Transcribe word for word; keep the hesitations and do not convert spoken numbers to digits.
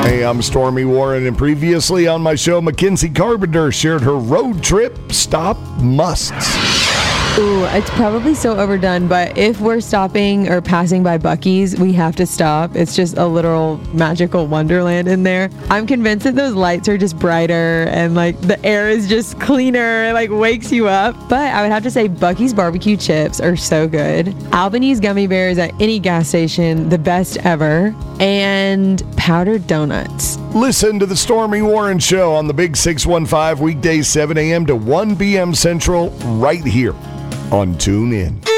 Hey, I'm Stormy Warren, and previously on my show, Mackenzie Carpenter shared her road trip stop musts. Ooh, it's probably so overdone, but if we're stopping or passing by Buc-ee's, we have to stop. It's just a literal magical wonderland in there. I'm convinced that those lights are just brighter and like the air is just cleaner. It like wakes you up. But I would have to say Buc-ee's barbecue chips are so good. Albanese gummy bears at any gas station, the best ever. And powdered donuts. Listen to the Stormy Warren Show on the Big six one five weekdays seven a.m. to one p.m. Central right here on TuneIn.